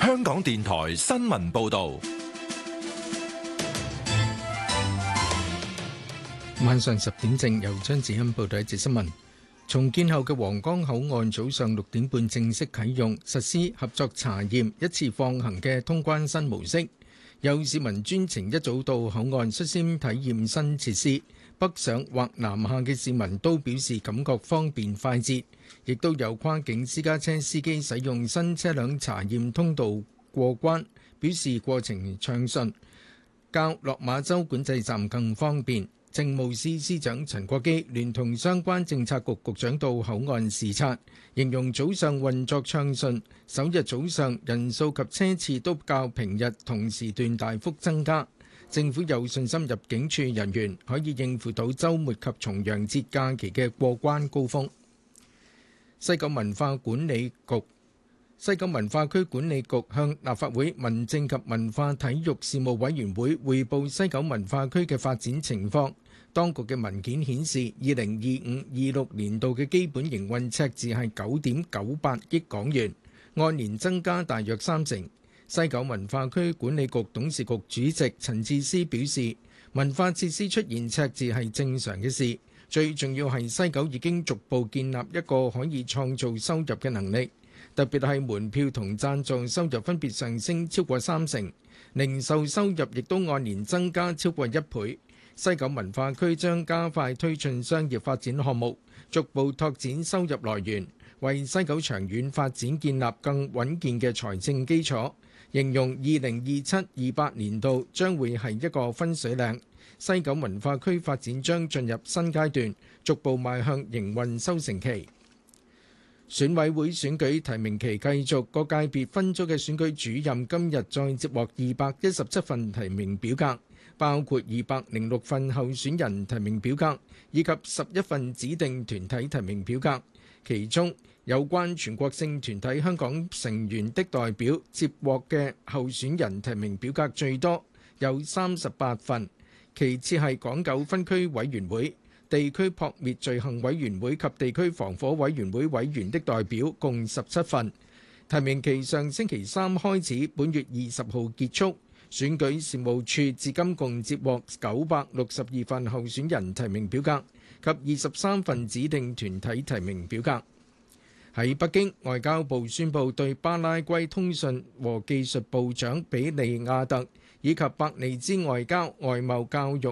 香港電台新聞報道。 晚上10點正，由張子欣報道一節新聞。重建後嘅皇崗口岸早上6點半正式啟用，實施合作查驗、一次放行嘅通關新模式。有市民專程一早到口岸率先體驗新設施，北上或南下嘅市民都表示感覺方便快捷，亦都有跨境私家車司機使用新車輛查驗通道過關，表示過程暢順，較落馬洲管制站更方便。政務司司長陳國基聯同相關政策局局長到口岸視察，形容早上運作暢順，首日早上人數及車次都較平日同時段大幅增加。政府有信心入境處人員可以應付到週末及重陽節假期嘅過關高峰。西九文化區管理局向立法會民政及文化體育事務委員會匯報西九文化區嘅發展情況。當局嘅文件顯示，2025-26年度嘅基本營運赤字係9.98億港元，按年增加大約30%。西九文化區管理局董事局主席陳智思表示，文化設施出現赤字係正常嘅事，最重要係西九已經逐步建立一個可以創造收入嘅能力，特別係門票同贊助收入分別上升超過30%，零售收入亦都按年增加超過1倍。西九文化區將加快推進商業發展項目，逐步拓展收入來源，為西九長遠發展建立更穩健嘅財政基礎。形容2027-28年度將會係一個分水嶺，西九文化區發展將進入新階段，逐步邁向營運收成期。選委會選舉提名期繼續，各界別分組嘅選舉主任今日再接獲217份提名表格，包括206份候選人提名表格以及11份指定團體提名表格。其中有關全國性團體香港成員的代表接獲嘅候選人提名表格最多，有38份，其次係港九分區委員會、地區撲滅罪行委員會及地區防火委員會委員的代表共17份。提名期上星期3開始，本月20號結束。選舉事務處至今共接獲962份候選人提名表格及23份指定團體提名表格。喺北京，外交部宣布對巴拉圭通訊和技術部長比利亞特以及伯利茲外交、外貿、教育